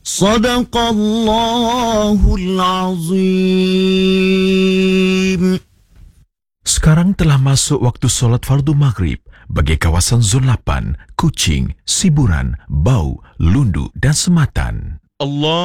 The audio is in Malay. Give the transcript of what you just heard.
Sadaqallahul azim. Sekarang telah masuk waktu solat fardu maghrib bagi kawasan Zon 8, Kuching, Siburan, Bau, Lundu dan Sematan. Allah